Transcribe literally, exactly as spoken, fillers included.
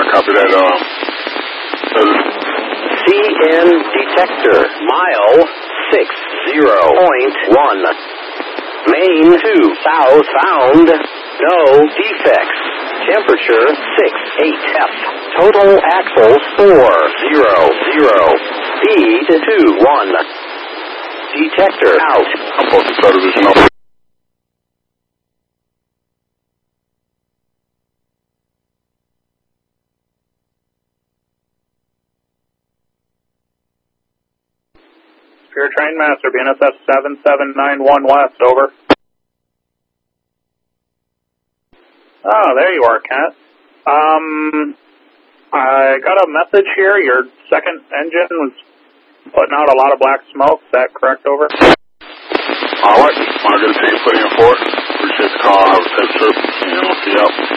copy that. Um, C N detector, mile six zero point one. Main two, south bound, no defects. Temperature six eight F. Total axles four zero zero. Speed two one. Detector out. I'm supposed to settle this number. Pure Train Master, B N S F seven seven nine one West, over. Oh, there you are, Kent. Um, I got a message here. Your second engine was putting out a lot of black smoke. Is that correct, over? All right. I'm going to take a put in for it. Appreciate the call. Have a safe trip. And we'll see you out.